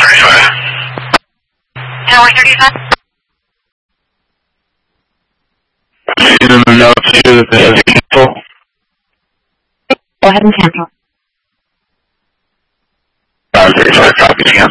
Tower 35. In the notes here that they have to cancel. Go ahead and cancel. Tower 35, copy, cancel.